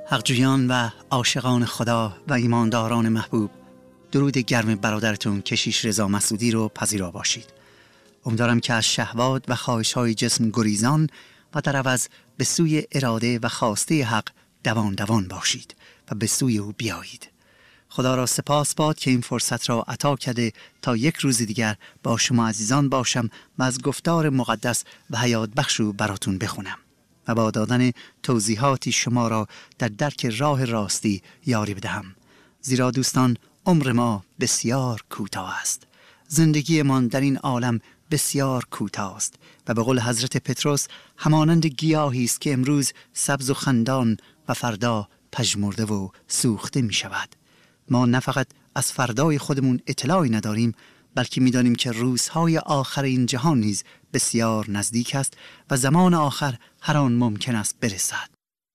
حقجویان و عاشقان خدا و ایمانداران محبوب، درود گرم برادرتون کشیش رضا مسعودی رو پذیرا باشید. امیدوارم که از شهوات و خواهش‌های جسم گریزان و در عوض به سوی اراده و خواسته حق دوان باشید و به سوی او بیایید. خدا را سپاس باد که این فرصت را عطا کرده تا یک روز دیگر با شما عزیزان باشم و از گفتار مقدس و حیات بخش رو براتون بخونم و با دادن توضیحاتی شما را در درک راه راستی یاری بدهم. زیرا دوستان، عمر ما بسیار کوتاه است. زندگیمان در این عالم بسیار کوتاه است و به قول حضرت پتروس همانند گیاهی است که امروز سبز و خندان و فردا پژمرده و سوخته می شود. ما نه فقط از فردای خودمون اطلاعی نداریم، بلکه می دانیم که روزهای آخر این جهان نیز بسیار نزدیک است و زمان آخر هر آن ممکن است برسد.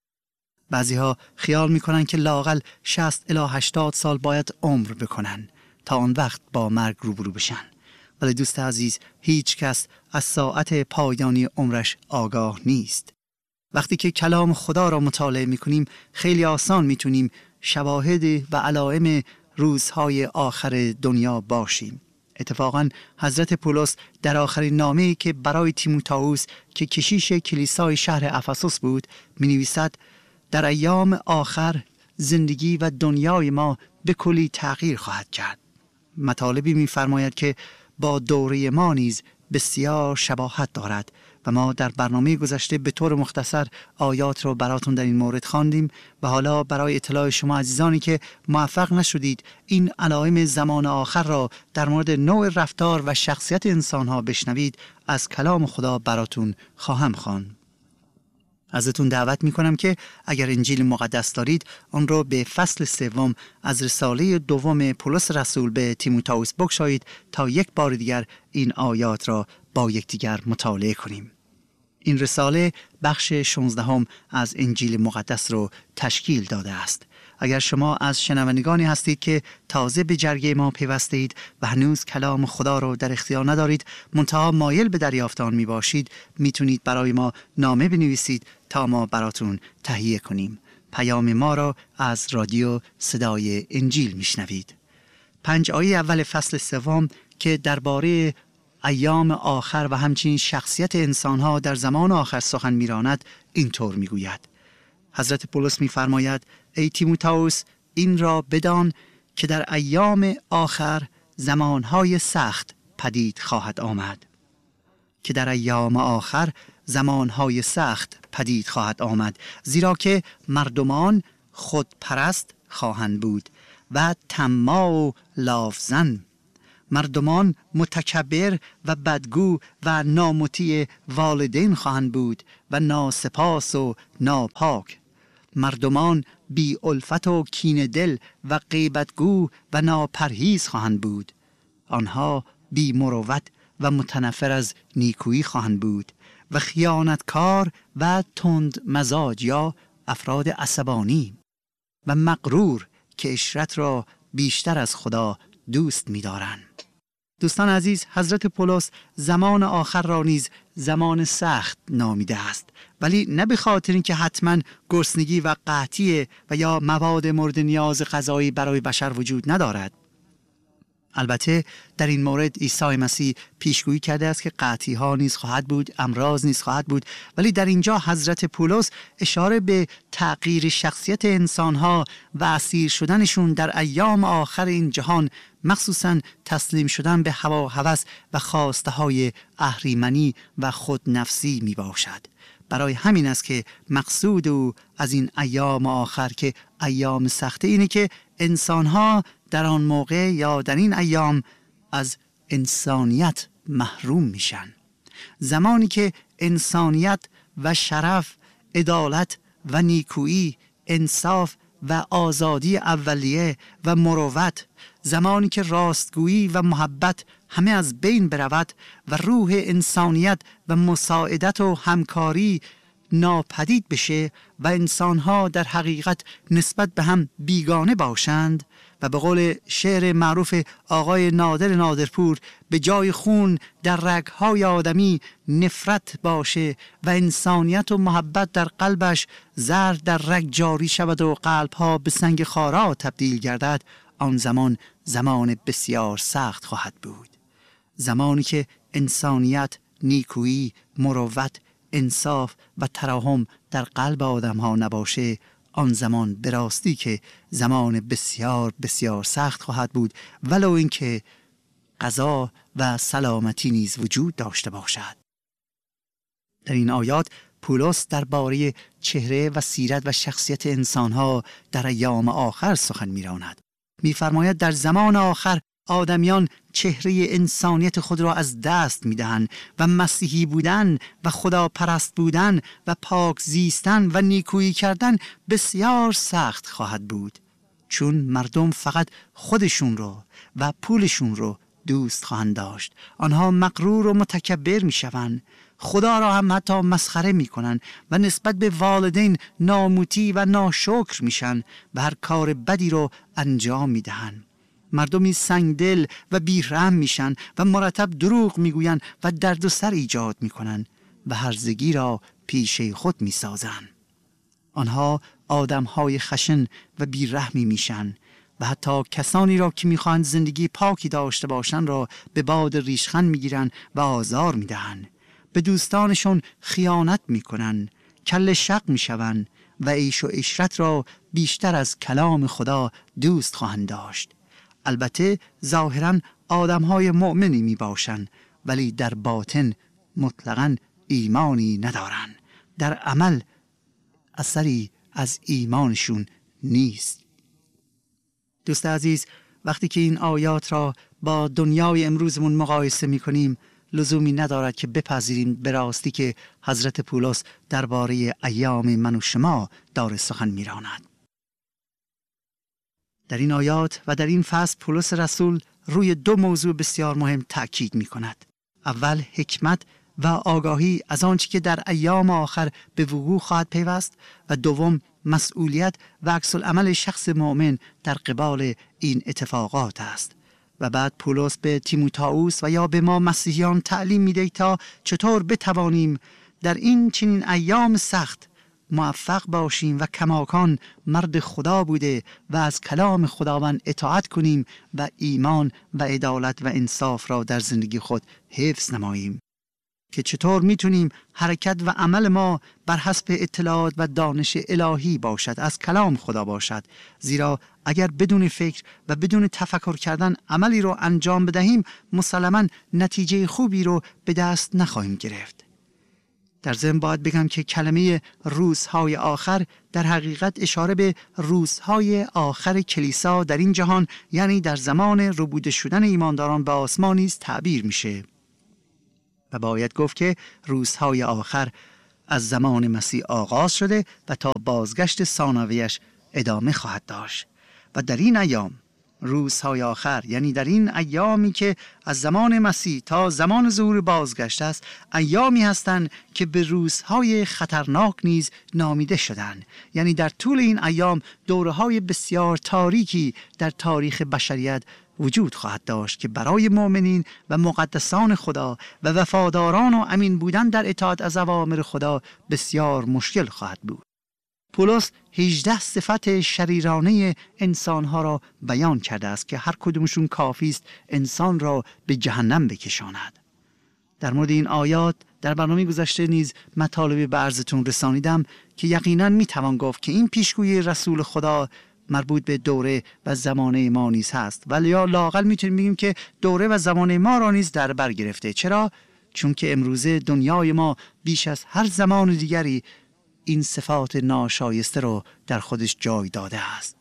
بعضیها خیال می کنند که لااقل 60 الی 80 سال باید عمر بکنن تا آن وقت با مرگ روبرو بشن. ولی دوست عزیز، هیچ کس از ساعت پایانی عمرش آگاه نیست. وقتی که کلام خدا را مطالعه می کنیم خیلی آسان می تونیم شواهد و علائم روزهای آخر دنیا باشیم. اتفاقاً حضرت پولس در آخرین نامه‌ای که برای تیموتائوس که کشیش کلیسای شهر افسوس بود می نویسد: در ایام آخر زندگی و دنیای ما به کلی تغییر خواهد کرد. مطالبی می فرماید که با دوره ما نیز بسیار شباهت دارد و ما در برنامه گذشته به طور مختصر آیات رو براتون در این مورد خواندیم و حالا برای اطلاع شما عزیزانی که موفق نشدید این علائم زمان آخر را در مورد نوع رفتار و شخصیت انسان‌ها بشنوید، از کلام خدا براتون خواهم خواند. ازتون دعوت میکنم که اگر انجیل مقدس دارید آن را به فصل 3 از رساله دوم پولس رسول به تیموتائوس بگشایید تا یک بار دیگر این آیات را با یکدیگر مطالعه کنیم. این رساله بخش 16 از انجیل مقدس رو تشکیل داده است. اگر شما از شنوندگانی هستید که تازه به جرگه ما پیوسته اید و هنوز کلام خدا رو در اختیار ندارید، منتها مایل به دریافت آن می باشید، میتونید برای ما نامه بنویسید تا ما براتون تهیه کنیم. پیام ما را از رادیو صدای انجیل میشنوید. 5 آیه اول فصل 3 که درباره ایام آخر و همچنین شخصیت انسانها در زمان آخر سخن میراند اینطور میگوید. حضرت پولس میفرماید: ای تیموتائوس، این را بدان که در ایام آخر زمانهای سخت پدید خواهد آمد. که در ایام آخر زمانهای سخت پدید خواهد آمد، زیرا که مردمان خودپرست خواهند بود و طماع و لاوزن. مردمان متکبر و بدگو و نامطیع والدین خواهند بود و ناسپاس و ناپاک. مردمان بی الفت و کینه دل و غیبتگو و ناپرهیز خواهند بود. آنها بی مروت و متنفر از نیکویی خواهند بود و خیانتکار و تند مزاج یا افراد عصبانی و مغرور که عشرت را بیشتر از خدا دوست می دارند. دوستان عزیز، حضرت پولس زمان آخر را نیز زمان سخت نامیده است، ولی نه به خاطر اینکه حتما گرسنگی و قحطی و یا مواد مورد نیاز غذایی برای بشر وجود ندارد. البته در این مورد عیسی مسیح پیشگویی کرده است که قحطی ها نیز خواهد بود، امراض نیز خواهد بود، ولی در اینجا حضرت پولس اشاره به تغییر شخصیت انسان ها و اسیر شدنشون در ایام آخر این جهان، مخصوصاً تسلیم شدن به هوا و هوس و خواسته های اهریمنی و خودنفسی می باشد. برای همین است که مقصود او از این ایام آخر که ایام سخته اینه که انسان‌ها در آن موقع یا در این ایام از انسانیت محروم میشن. زمانی که انسانیت و شرف، عدالت و نیکویی، انصاف و آزادی اولیه و مروت، زمانی که راستگویی و محبت همه از بین برود و روح انسانیت و مساعدت و همکاری ناپدید بشه و انسانها در حقیقت نسبت به هم بیگانه باشند و به قول شعر معروف آقای نادرپور به جای خون در رگ‌های آدمی نفرت باشه و انسانیت و محبت در قلبش زرد در رگ جاری شود و قلبها به سنگ خارا تبدیل گردد، آن زمان بسیار سخت خواهد بود. زمانی که انسانیت، نیکویی، مروت، انصاف و تراحم در قلب آدم ها نباشه، آن زمان به راستی که زمان بسیار بسیار سخت خواهد بود، ولو اینکه قضا و سلامتی نیز وجود داشته باشد. در این آیات پولس درباره چهره و سیرت و شخصیت انسانها در ایام آخر سخن می‌راند. می‌فرماید در زمان آخر آدمیان چهره انسانیت خود را از دست می‌دهند و مسیحی بودن و خداپرست بودن و پاک زیستن و نیکویی کردن بسیار سخت خواهد بود، چون مردم فقط خودشون رو و پولشون رو دوست خواهند داشت. آنها مغرور و متکبر می‌شوند، خدا را هم حتی مسخره می‌کنند و نسبت به والدین نامطیع و ناشکر میشن و هر کار بدی رو انجام میدهند. مردمی سنگدل و بیرحم میشن و مرتب دروغ میگویند و درد و سر ایجاد میکنن و هرزگی را پیشه خود میسازن. آنها آدمهای خشن و بیرحمی میشن و حتی کسانی را که میخواهند زندگی پاکی داشته باشند را به باد ریشخند میگیرن و آزار میدهن. به دوستانشون خیانت میکنن، کله شق میشون و عیش و عشرت را بیشتر از کلام خدا دوست خواهند داشت. البته ظاهراً آدم‌های مؤمنی میباشند، ولی در باطن مطلقاً ایمانی ندارند. در عمل اثری از ایمانشون نیست. دوست عزیز، وقتی که این آیات را با دنیای امروزمون مقایسه می‌کنیم، لزومی ندارد که بپذیریم به راستی که حضرت پولس درباره ایام من و شما داره سخن می‌راند. در این آیات و در این فصل پولس رسول روی دو موضوع بسیار مهم تأکید می کند. اول حکمت و آگاهی از آنچه که در ایام آخر به وقوع خواهد پیوست و دوم مسئولیت و عکس العمل شخص مؤمن در قبال این اتفاقات است. و بعد پولس به تیموتائوس و یا به ما مسیحیان تعلیم میده تا چطور بتوانیم در این چنین ایام سخت موفق باشیم و کماکان مرد خدا بوده و از کلام خداوند اطاعت کنیم و ایمان و عدالت و انصاف را در زندگی خود حفظ نماییم. که چطور میتونیم حرکت و عمل ما بر حسب اطلاعات و دانش الهی باشد، از کلام خدا باشد. زیرا اگر بدون فکر و بدون تفکر کردن عملی رو انجام بدهیم، مسلماً نتیجه خوبی رو به دست نخواهیم گرفت. در ضمن باید بگم که کلمه روزهای آخر در حقیقت اشاره به روزهای آخر کلیسا در این جهان، یعنی در زمان ربوده شدن ایمانداران به آسمان نیز تعبیر میشه. و باید گفت که روزهای آخر از زمان مسیح آغاز شده و تا بازگشت ثانویش ادامه خواهد داشت. و در این ایام، روزهای آخر، یعنی در این ایامی که از زمان مسیح تا زمان ظهور بازگشت است، ایامی هستند که به روزهای خطرناک نیز نامیده شدند. یعنی در طول این ایام دوره‌های بسیار تاریکی در تاریخ بشریت وجود خواهد داشت که برای مؤمنین و مقدسان خدا و وفاداران و امین بودن در اطاعت از اوامر خدا بسیار مشکل خواهد بود. پولس 18 صفت شریرانه انسانها را بیان کرده است که هر کدومشون کافی است انسان را به جهنم بکشاند. در مورد این آیات در برنامه گذشته نیز مطالبی به عرضتون رسانیدم که یقیناً میتوان گفت که این پیشگویی رسول خدا مربوط به دوره و زمانه ما نیز هست، ولی یا لااقل میتونیم بگیم که دوره و زمانه ما را نیز در بر گرفته. چرا؟ چون که امروزه دنیای ما بیش از هر زمان دیگری این صفات ناشایسته رو در خودش جای داده است.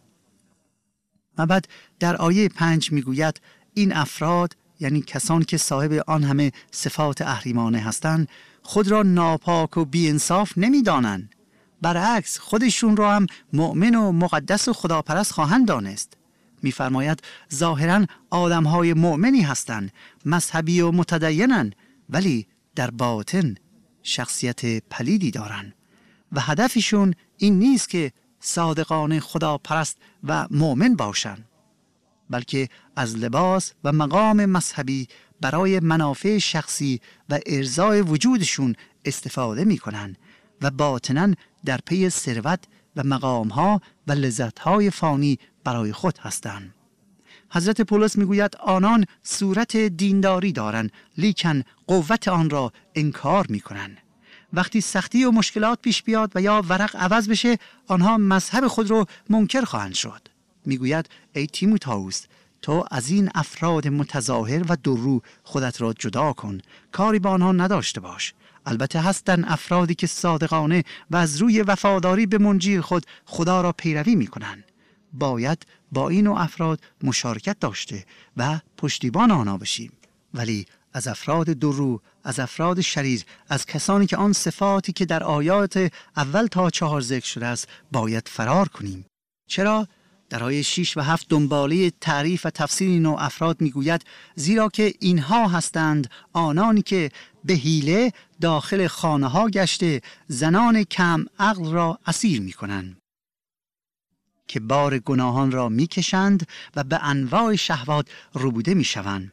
و بعد در آیه 5 میگوید این افراد، یعنی کسانی که صاحب آن همه صفات اهریمنه هستند، خود را ناپاک و بی‌انصاف نمی‌دانند. برعکس خودشون را هم مؤمن و مقدس و خداپرست خواهند دانست. می‌فرماید ظاهراً آدم‌های مؤمنی هستند، مذهبی و متدینند، ولی در باطن شخصیت پلیدی دارند. و هدفشون این نیست که صادقانه خداپرست و مؤمن باشن، بلکه از لباس و مقام مذهبی برای منافع شخصی و ارضای وجودشون استفاده میکنن و باطناً در پی ثروت و مقامها و لذتهای فانی برای خود هستند. حضرت پولس میگوید آنان صورت دینداری دارند لیکن قوت آن را انکار میکنند. وقتی سختی و مشکلات پیش بیاد و یا ورق عوض بشه، آنها مذهب خود رو منکر خواهند شد. میگوید ای تیموتائوس، تو از این افراد متظاهر و درو خودت را جدا کن، کاری با آنها نداشته باش. البته هستند افرادی که صادقانه و از روی وفاداری به منجی خود خدا را پیروی میکنند. باید با این نوع افراد مشارکت داشته و پشتیبان آنها بشیم، ولی از افراد درو، از افراد شریر، از کسانی که آن صفاتی که در آیات اول تا 4 ذکر شده است باید فرار کنیم. چرا؟ در آیه 6 و 7 دنباله تعریف و تفسیر این نوع افراد میگوید زیرا که اینها هستند آنانی که به حیله داخل خانه ها گشته زنان کم عقل را اسیر میکنند، که بار گناهان را میکشند و به انواع شهوات ربوده میشوند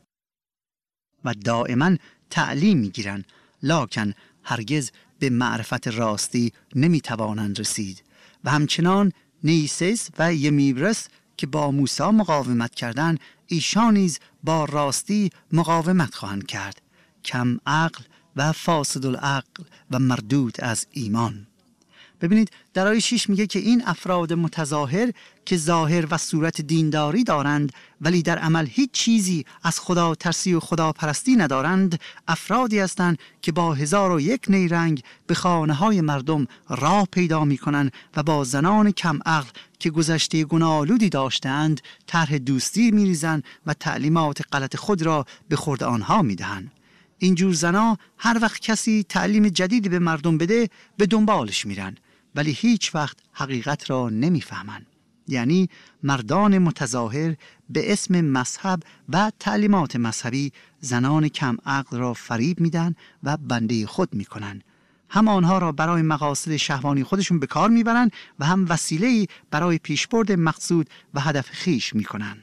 و دائما تعلیم میگیرند، لکن هرگز به معرفت راستی نمیتوانند رسید. و همچنان نیسیس و یمیبرس که با موسی مقاومت کردند، ایشان نیز با راستی مقاومت خواهند کرد. کم عقل و فاسد العقل و مردود از ایمان. ببینید در آیه 6 میگه که این افراد متظاهر که ظاهر و صورت دینداری دارند ولی در عمل هیچ چیزی از خدا ترسی و خدا پرستی ندارند، افرادی هستند که با 1001 نیرنگ به خانه های مردم راه پیدا میکنند و با زنان کم عقل که گذشته گناه‌آلودی داشتند طرح دوستی میریزند و تعلیمات غلط خود را به خورد آنها میدهند. اینجور زنا هر وقت کسی تعلیم جدیدی به مردم بده به دنبالش میرن، ولی هیچ وقت حقیقت را نمیفهمن. یعنی مردان متظاهر به اسم مذهب و تعلیمات مذهبی زنان کم عقل را فریب میدن و بنده خود میکنن. هم آنها را برای مقاصد شهوانی خودشون به کار میبرن و هم وسیله‌ای برای پیشبرد مقصود و هدف خیش میکنن.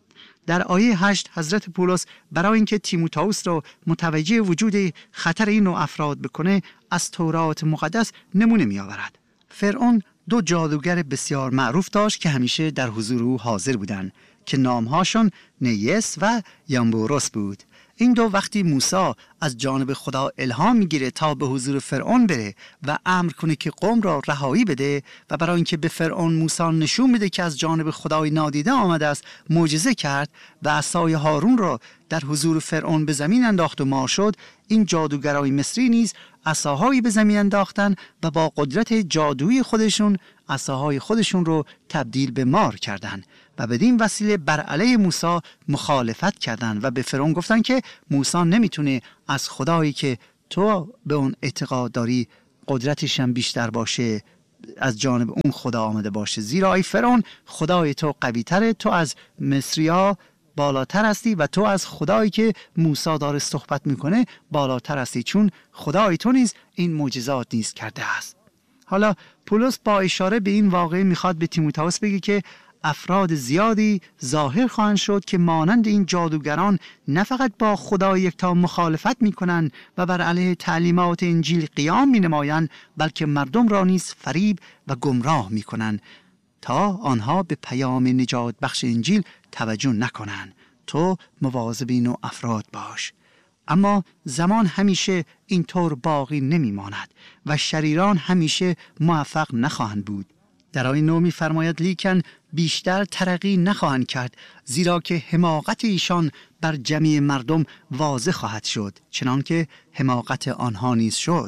در آیه 8 حضرت پولس برای اینکه تیموتائوس را متوجه وجود خطر این نوع افراد بکنه از تورات مقدس نمونه می آورد. فرعون 2 جادوگر بسیار معروف داشت که همیشه در حضور او حاضر بودند که نامهاشون نیس و یامبوروس بود. این 2 وقتی موسی از جانب خدا الهام میگیره تا به حضور فرعون بره و امر کنه که قوم را رهایی بده و برای اینکه به فرعون موسی نشون میده که از جانب خدای نادیده آمده است، معجزه کرد و عصای هارون را در حضور فرعون به زمین انداخت و مار شد، این جادوگرای مصری نیز عصاهایی به زمین انداختن و با قدرت جادویی خودشون عصاهای خودشون رو تبدیل به مار کردن و بدین وسیله بر علیه موسی مخالفت کردن و به فرعون گفتن که موسی نمیتونه از خدایی که تو به اون اعتقاد داری قدرتش هم بیشتر باشه از جانب اون خدا آمده باشه، زیرا ای فرعون خدای تو قوی تره، تو از مصری‌ها بالاتر هستی و تو از خدایی که موسی داره صحبت میکنه بالاتر هستی، چون خدای تو نیز این معجزات نیز کرده است. حالا پولس با اشاره به این واقعه میخواد به تیموتائوس بگه که افراد زیادی ظاهر خواهند شد که مانند این جادوگران نه فقط با خدای یکتا مخالفت میکنند و بر علیه تعلیمات انجیل قیام مینمایند، بلکه مردم را نیز فریب و گمراه میکنند تا آنها به پیام نجات بخش انجیل توجه نکنند. تو مواظب این نوع افراد باش. اما زمان همیشه اینطور باقی نمیماند و شریران همیشه موفق نخواهند بود. در آیه 9 می‌فرماید لیکن بیشتر ترقی نخواهند کرد، زیرا که حماقت ایشان بر جمعی مردم واضح خواهد شد، چنان که حماقت آنها نیز شد.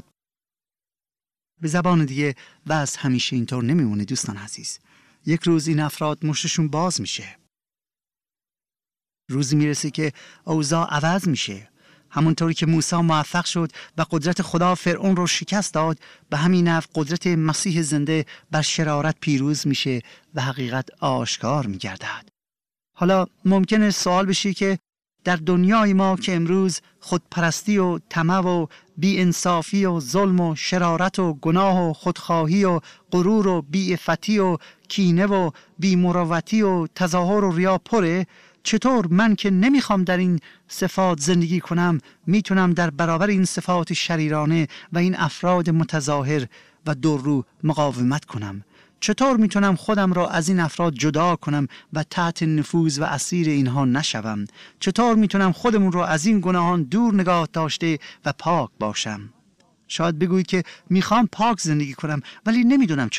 به زبان دیگه وضع همیشه اینطور نمیمونه دوستان عزیز. یک روز این افراد مشتشون باز میشه. روزی میرسه که اوضاع عوض میشه. همونطوری که موسی موفق شد و قدرت خدا فرعون رو شکست داد، به همین نحو قدرت مسیح زنده بر شرارت پیروز میشه و حقیقت آشکار میگردد. حالا ممکنه سوال بشه که در دنیای ما که امروز خودپرستی و طمع و بی انصافی و ظلم و شرارت و گناه و خودخواهی و غرور و بی عفتی و کینه و بی مروتی و تظاهر و ریا پره، چطور من که نمیخوام در این صفات زندگی کنم میتونم در برابر این صفات شریرانه و این افراد متظاهر و دورو مقاومت کنم؟ چطور میتونم خودم را از این افراد جدا کنم و تحت نفوذ و اسیر اینها نشوم؟ چطور میتونم خودمون را از این گناهان دور نگاه داشته و پاک باشم؟ شاید بگویید که میخوام پاک زندگی کنم ولی نمیدونم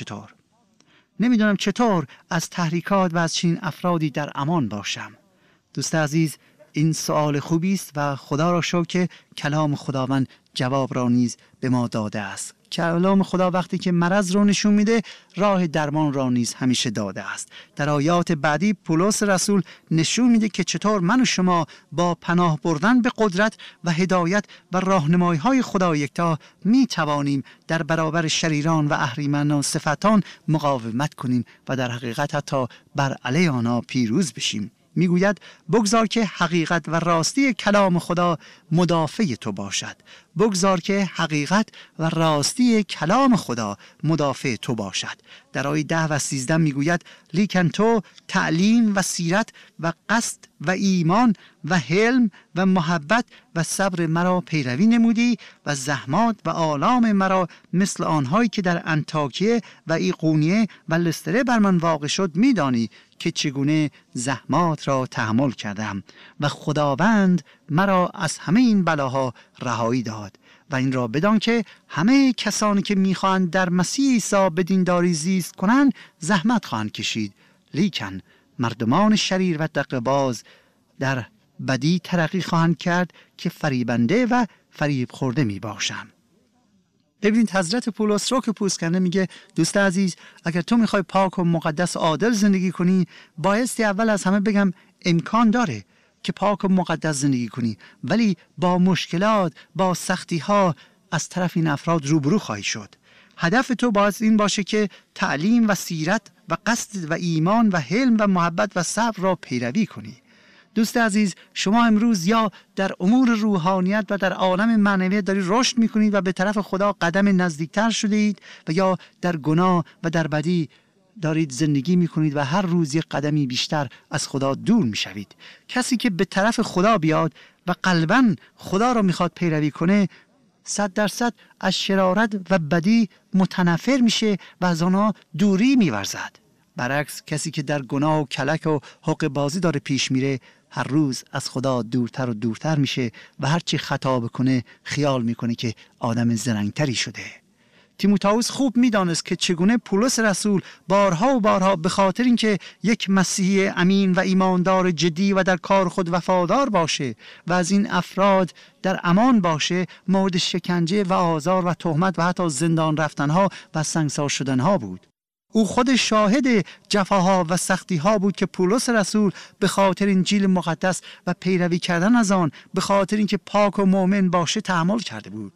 چطور از تحریکات و از چنین افرادی در امان باشم. دوست عزیز، این سوال خوبی است و خدا را شکر که کلام خداوند جواب را نیز به ما داده است. کلام خدا وقتی که مرض رو نشون میده، راه درمان را نیز همیشه داده است. در آیات بعدی پولس رسول نشون میده که چطور من و شما با پناه بردن به قدرت و هدایت و راهنمایی های خدا یکتا می توانیم در برابر شریران و اهریمنان صفتان مقاومت کنیم و در حقیقت حتی بر علیه آنها پیروز بشیم. میگوید بگذار که حقیقت و راستی کلام خدا مدافع تو باشد. بگذار که حقیقت و راستی کلام خدا مدافع تو باشد. در آیه 10 و 13 میگوید لیکن تو تعلیم و سیرت و قصد و ایمان و حلم و محبت و صبر مرا پیروی نمودی و زحمات و آلام مرا مثل آنهایی که در انطاکیه و ایقونیه و لستره بر من واقع شد میدانی که چگونه زحمات را تحمل کردم و خداوند مرا از همه این بلاها رهایی داد. و این را بدان که همه کسانی که میخواهند در مسیح عیسی به دینداری زیست کنند زحمت خواهند کشید، لیکن مردمان شریر و دقه‌باز در بدی ترقی خواهند کرد که فریبنده و فریب خورده می باشند. ببینید حضرت پولس رو که پوست کنده میگه دوست عزیز، اگر تو میخوای پاک و مقدس و عادل زندگی کنی، بایستی اول از همه بگم امکان داره که پاک و مقدس زندگی کنی، ولی با مشکلات، با سختی ها از طرف این افراد روبرو خواهی شد. هدف تو باید این باشه که تعلیم و سیرت و قصد و ایمان و حلم و محبت و صبر را پیروی کنی. دوست عزیز، شما امروز یا در امور روحانیت و در عالم معنویت دارید رشد میکنید و به طرف خدا قدم نزدیکتر شده اید، و یا در گناه و در بدی دارید زندگی میکنید و هر روز یک قدمی بیشتر از خدا دور میشوید. کسی که به طرف خدا بیاد و قلباً خدا را میخواد پیروی کنه 100% از شرارت و بدی متنفر میشه و از آنها دوری میورزد. برعکس کسی که در گناه و کلک و حق بازی داره پیش میره، هر روز از خدا دورتر و دورتر میشه و هرچی خطا بکنه خیال میکنه که آدم زرنگتری شده. تیموتائوس خوب میدانست که چگونه پولس رسول بارها و بارها به خاطر اینکه یک مسیحی امین و ایماندار جدی و در کار خود وفادار باشه و از این افراد در امان باشه، مورد شکنجه و آزار و تهمت و حتی زندان رفتنها و سنگسار شدنها بود. او خود شاهد جفاها و سختیها بود که پولس رسول به خاطر انجیل مقدس و پیروی کردن از آن، به خاطر اینکه پاک و مؤمن باشه تحمل کرده بود.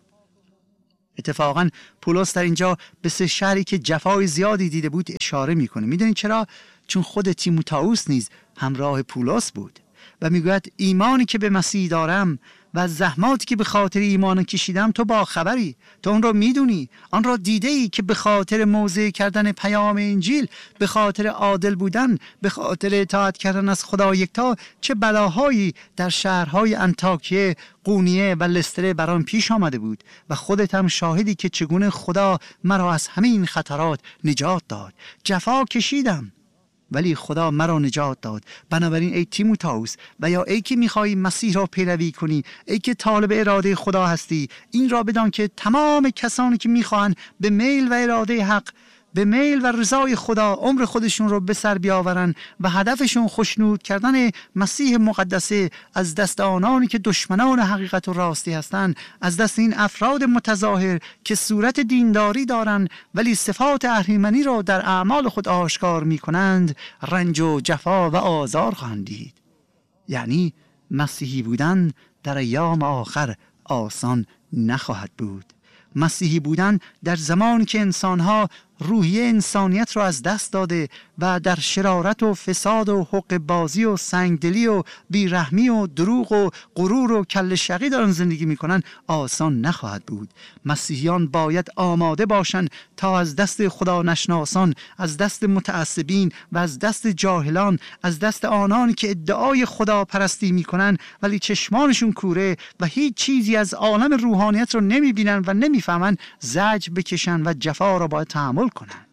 اتفاقا پولس در اینجا به 3 شهری که جفای زیادی دیده بود اشاره میکنه. میدونید چرا؟ چون خود تیموتائوس نیز همراه پولس بود و میگوید ایمانی که به مسیح دارم و زحماتی که به خاطر ایمان کشیدم تو با خبری، تو اون را میدونی، آن را دیده ای که به خاطر موضع کردن پیام انجیل، به خاطر عادل بودن، به خاطر اطاعت کردن از خدا یکتا چه بلاهایی در شهرهای انطاکیه، قونیه و لستره برام پیش آمده بود و خودت هم شاهدی که چگونه خدا مرا از همه این خطرات نجات داد. جفا کشیدم ولی خدا مرا نجات داد. بنابراین ای تیموتائوس و یا ای که میخوایی مسیح را پیروی کنی، ای که طالب اراده خدا هستی، این را بدان که تمام کسانی که میخوان به میل و اراده حق، به میل و رضای خدا عمر خودشون رو به سر بیاورن و هدفشون خوشنود کردن مسیح مقدسه از دست آنانی که دشمنان حقیقت و راستی هستند، از دست این افراد متظاهر که صورت دینداری دارند ولی صفات اهریمنی را در اعمال خود آشکار میکنند، رنج و جفا و آزار خواهند دید. یعنی مسیحی بودن در ایام آخر آسان نخواهد بود. مسیحی بودن در زمانی که انسانها روحیه انسانیت رو از دست داده و در شرارت و فساد و حق بازی و سنگدلی و بیرحمی و دروغ و غرور و کل شقی دارن زندگی میکنن آسان نخواهد بود. مسیحیان باید آماده باشند تا از دست خدا نشناسان، از دست متعصبین و از دست جاهلان، از دست آنانی که ادعای خدا پرستی میکنن ولی چشمانشون کوره و هیچ چیزی از عالم روحانیت رو نمیبینن و نمیفهمن، زجر بکشن و جفا را باید تحمل کنن.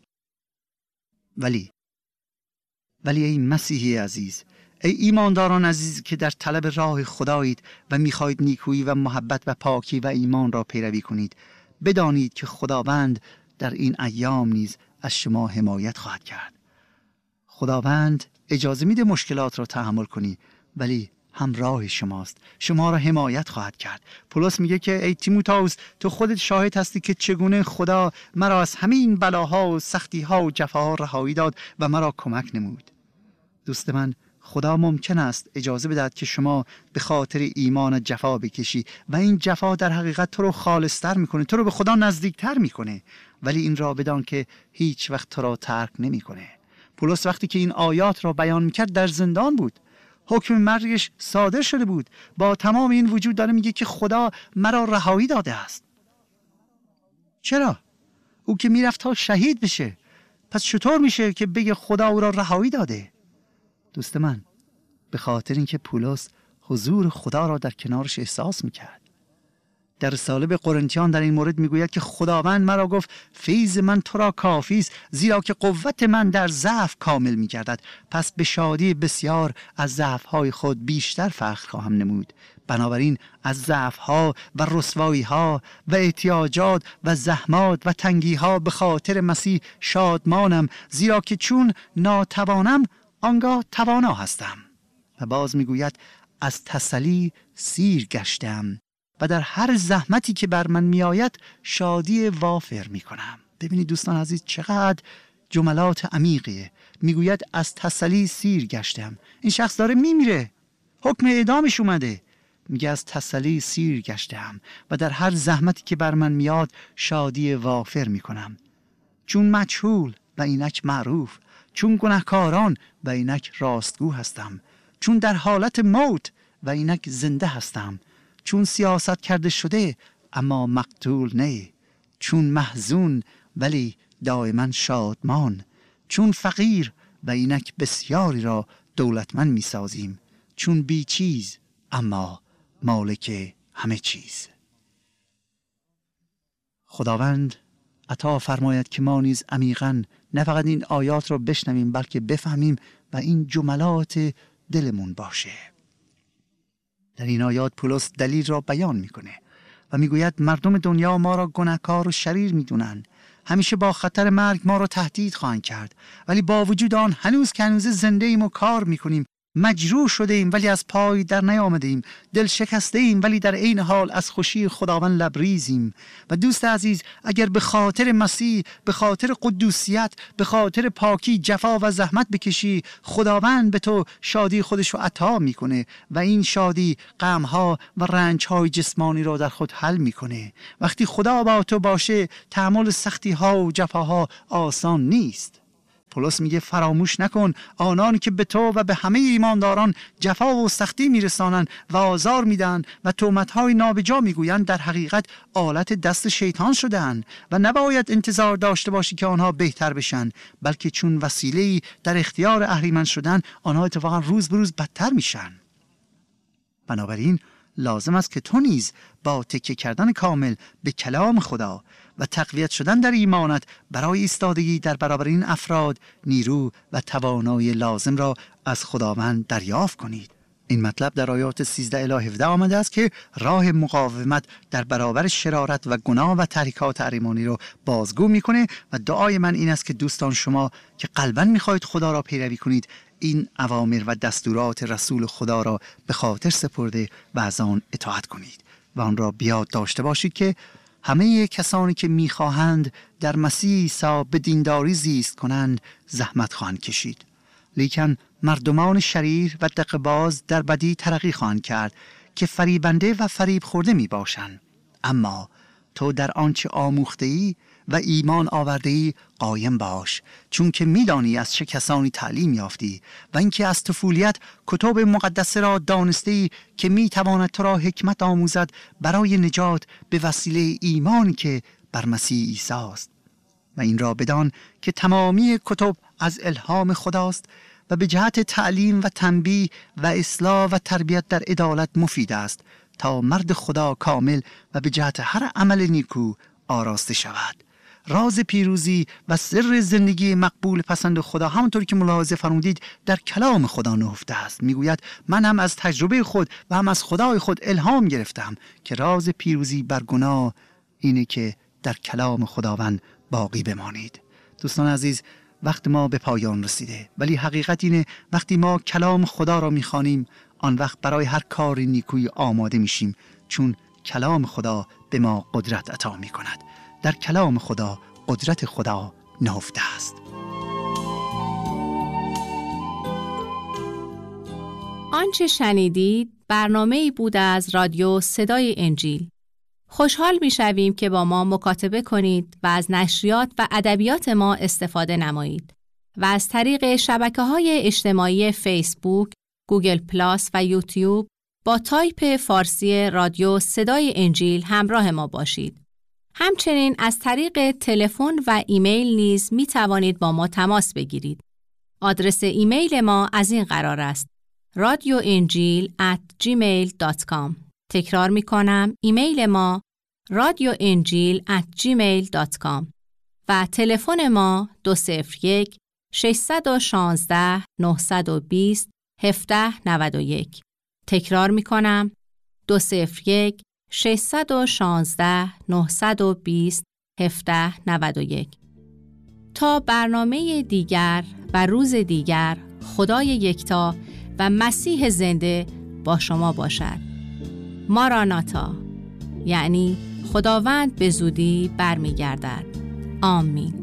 ولی ای مسیحی عزیز، ای ایمانداران عزیز که در طلب راه خدایید و میخواهید نیکویی و محبت و پاکی و ایمان را پیروی کنید، بدانید که خداوند در این ایام نیز از شما حمایت خواهد کرد. خداوند اجازه میده مشکلات را تحمل کنی، ولی همراه شماست، شما را حمایت خواهد کرد. پولس میگه که ای تیموتائوس، تو خودت شاهد هستی که چگونه خدا مرا از همین بلاها و سختیها و جفاها رهایی داد و مرا کمک نمود. دوست من، خدا ممکن است اجازه بدهد که شما به خاطر ایمان جفا بکشی و این جفا در حقیقت تو رو خالص‌تر میکنه، تو رو به خدا نزدیکتر میکنه، ولی این را بدان که هیچ وقت تو را ترک نمیکنه. پولس وقتی که این آیات را بیان میکرد در زندان بود، حکم مرگش صادر شده بود، با تمام این وجود داره میگه که خدا مرا رهایی داده است. چرا؟ او که میرفت تا شهید بشه، پس چطور میشه که بگه خدا او را رهایی داده؟ دوست من، به خاطر اینکه پولس حضور خدا را در کنارش احساس میکرد. در رساله به قرنتیان در این مورد میگوید که خداوند مرا گفت فیض من تو را کافی است، زیرا که قوت من در ضعف کامل میگردد. پس به شادی بسیار از ضعف‌های خود بیشتر فخر خواهم نمود. بنابراین از ضعف‌ها و رسوایی‌ها و احتیاجات و زحمات و تنگی‌ها به خاطر مسیح شادمانم، زیرا که چون ناتوانم آنگاه توانا هستم. و باز میگوید از تسلی سیر گشتم و در هر زحمتی که بر من میآید شادی وافر میکنم. ببینید دوستان عزیز، چقدر جملات عمیقیه. میگوید از تسلی سیر گشتم. این شخص داره میمیره، حکم اعدامش اومده، میگه از تسلی سیر گشتم و در هر زحمتی که بر من میاد شادی وافر میکنم. چون مجهول و اینک معروف، چون گناهکاران و اینک راستگو هستم، چون در حالت موت و اینک زنده هستم، چون سیاست کرده شده اما مقتول نه، چون محزون ولی دائما شادمان، چون فقیر و اینک بسیاری را دولتمند می سازیم، چون بی چیز اما مالک همه چیز. خداوند عطا فرماید که ما نیز عمیقاً نه فقط این آیات را بشنویم بلکه بفهمیم و این جملات دلمون باشه. در این آیات پولس دلیل را بیان میکنه و میگوید مردم دنیا ما را گناهکار و شریر میدونن، همیشه با خطر مرگ ما را تهدید خواهند کرد، ولی با وجود آن هنوز که هنوز زنده ایم و کار میکنیم، مجروح شده ایم ولی از پای در نیامده ایم، دل شکسته ایم ولی در عین حال از خوشی خداوند لبریزیم. و دوست عزیز، اگر به خاطر مسیح، به خاطر قدوسیت، به خاطر پاکی جفا و زحمت بکشی، خداوند به تو شادی خودش رو عطا میکنه و این شادی غمها و رنجهای جسمانی را در خود حل میکنه. وقتی خدا با تو باشه تحمل سختی ها و جفاها آسان نیست. پولس میگه فراموش نکن آنانی که به تو و به همه ایمانداران جفا و سختی میرسانند و آزار میدن و تهمت‌های نابجا میگویند، در حقیقت آلت دست شیطان شدن و نباید انتظار داشته باشی که آنها بهتر بشن، بلکه چون وسیله‌ای در اختیار اهریمن شدن آنها اتفاقا روز به روز بدتر میشن. بنابراین لازم است که تو نیز با تکیه کردن کامل به کلام خدا و تقویت شدن در ایمانت برای ایستادگی در برابر این افراد نیرو و توانایی لازم را از خداوند دریافت کنید. این مطلب در آیات 13 الی 17 آمده است که راه مقاومت در برابر شرارت و گناه و تحریکات احریمانی رو بازگو میکنه و دعای من این است که دوستان شما که قلباً میخواهید خدا را پیروی کنید، این اوامر و دستورات رسول خدا را به خاطر سپرده و از آن اطاعت کنید و آن را بیاد داشته باشید که همه کسانی که میخواهند در مسیح عیسی به دینداری زیست کنند زحمت خواهند کشید، لیکن مردمان شریر و دقه‌باز در بدی ترقی خواهند کرد که فریبنده و فریب خورده می باشند. اما تو در آنچه آموخته ای و ایمان آورده‌ای قایم باش، چون که می‌دانی از چه کسانی تعلیم یافتی و اینکه از طفولیت کتب مقدسه را دانسته‌ای که می‌تواند تو را حکمت آموزد برای نجات به وسیله ایمانی که بر مسیح عیسی است. و این را بدان که تمامی کتب از الهام خداست و به جهت تعلیم و تنبیه و اصلاح و تربیت در عدالت مفید است تا مرد خدا کامل و به جهت هر عمل نیکو آراسته شود. راز پیروزی و سر زندگی مقبول پسند خدا همونطور که ملاحظه فرمودید در کلام خدا نهفته است. میگوید من هم از تجربه خود و هم از خدای خود الهام گرفتم که راز پیروزی بر گناه اینه که در کلام خداوند باقی بمانید. دوستان عزیز، وقت ما به پایان رسیده، ولی حقیقت اینه وقتی ما کلام خدا را میخوانیم آن وقت برای هر کار نیکویی آماده میشیم، چون کلام خدا به ما قدرت عطا میکند. در کلام خدا قدرت خدا نهفته است. آنچه شنیدید برنامه‌ای بود از رادیو صدای انجیل. خوشحال می‌شویم که با ما مکاتبه کنید و از نشریات و ادبیات ما استفاده نمایید و از طریق شبکه‌های اجتماعی فیسبوک، گوگل پلاس و یوتیوب با تایپ فارسی رادیو صدای انجیل همراه ما باشید. همچنین از طریق تلفن و ایمیل نیز می توانید با ما تماس بگیرید. آدرس ایمیل ما از این قرار است: radioenjil@gmail.com. تکرار می کنم، ایمیل ما radioenjil@gmail.com و تلفن ما 201 616 920 1791. تکرار می کنم، 201 616 920 1791. تا برنامه دیگر و روز دیگر، خدای یکتا و مسیح زنده با شما باشد. ماراناتا، یعنی خداوند به زودی برمیگردد. آمین.